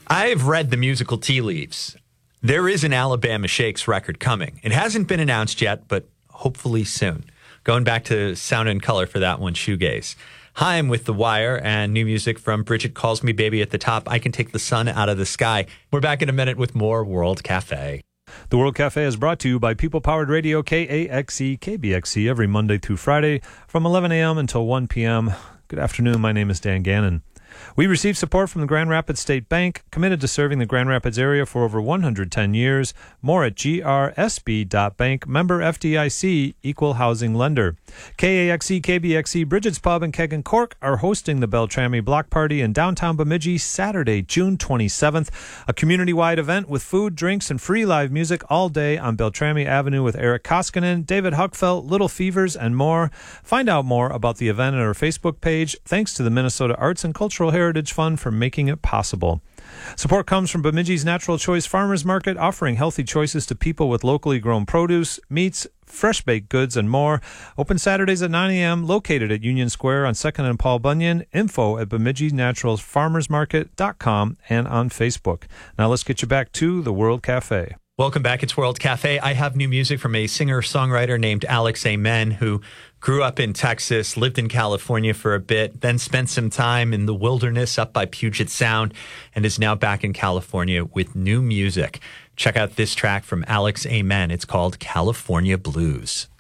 I've read the musical tea leaves. There is an Alabama Shakes record coming. It hasn't been announced yet, but hopefully soon. Going back to Sound and Color for that one, Shoegaze. Hi, I'm with The Wire and new music from Bridget Calls Me Baby at the top. I Can Take the Sun Out of the Sky. We're back in a minute with more World Cafe. The World Cafe is brought to you by People-Powered Radio KAXE, KBXE, every Monday through Friday from 11 a.m. until 1 p.m. Good afternoon. My name is Dan Gannon. We receive support from the Grand Rapids State Bank, committed to serving the Grand Rapids area for over 110 years. More at grsb.bank, member FDIC, equal housing lender. KAXE, KBXE, Bridget's Pub in Keg and Cork are hosting the Beltrami Block Party in downtown Bemidji Saturday, June 27th. A community-wide event with food, drinks, and free live music all day on Beltrami Avenue with Eric Koskinen, David Huckfeld, Little Fevers, and more. Find out more about the event on our Facebook page. Thanks to the Minnesota Arts and Cultural Heritage Fund for making it possible. Support comes from Bemidji's Natural Choice Farmers Market, offering healthy choices to people with locally grown produce, meats, fresh baked goods, and more. Open Saturdays at 9 a.m., located at Union Square on 2nd and Paul Bunyan. Info at BemidjiNaturalsFarmersMarket.com and on Facebook. Now let's get you back to the World Cafe. Welcome back. It's World Cafe. I have new music from a singer-songwriter named Alex Amen, who grew up in Texas, lived in California for a bit, then spent some time in the wilderness up by Puget Sound, and is now back in California with new music. Check out this track from Alex Amen. It's called California Blues.